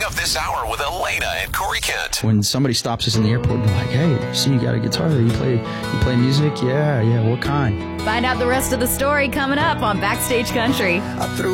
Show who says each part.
Speaker 1: up this hour with Elena and Corey Kent.
Speaker 2: When somebody stops us in the airport and like, hey, see you got a guitar there. You play music? Yeah, what kind?
Speaker 3: Find out the rest of the story coming up on Backstage Country.
Speaker 4: I threw